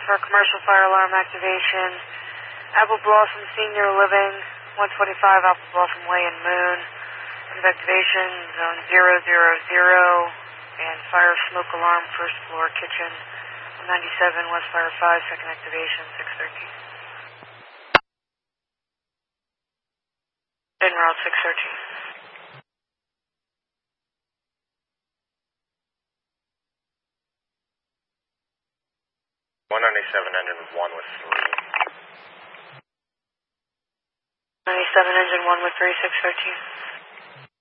for commercial fire alarm activation. Apple Blossom Senior Living, 125 Apple Blossom Way in Moon. Activation, zone 000, and fire smoke alarm, first floor kitchen. 197 West Fire 5, second activation, 613. En route 613. Engine 1 with 3. 97 engine 1 with 3, 613.